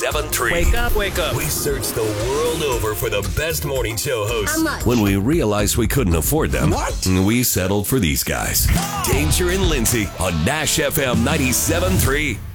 97.3. Wake up, wake up. We searched the world over for the best morning show hosts. How much? When we realized we couldn't afford them, What? we settled for these guys. Danger and Lindsay on Nash FM 97.3.